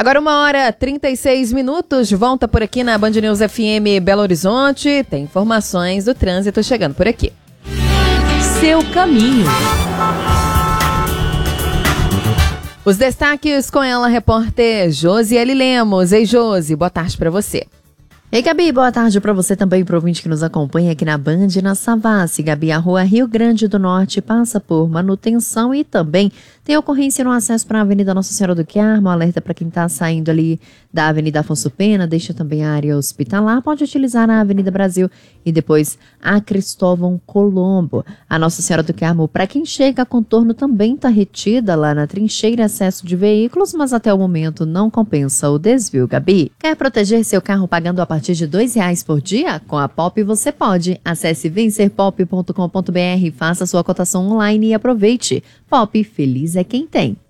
Agora 1h36, volta por aqui na Band News FM Belo Horizonte. Tem informações do trânsito chegando por aqui. Seu caminho. Os destaques com ela, repórter Josiele Lemos. Ei, Josi, boa tarde para você. Ei, Gabi, boa tarde para você também, para o ouvinte que nos acompanha aqui na Band e na Savassi. Gabi, a rua Rio Grande do Norte passa por manutenção e também tem ocorrência no acesso para a Avenida Nossa Senhora do Carmo. Alerta para quem está saindo ali da Avenida Afonso Pena, deixa também a área hospitalar, pode utilizar a Avenida Brasil e depois a Cristóvão Colombo. A Nossa Senhora do Carmo, para quem chega, a contorno também está retida lá na trincheira, excesso de veículos, mas até o momento não compensa o desvio, Gabi. Quer proteger seu carro pagando a partir de R$2 por dia? Com a Pop você pode. Acesse vencerpop.com.br, faça sua cotação online e aproveite. Pop, feliz é quem tem.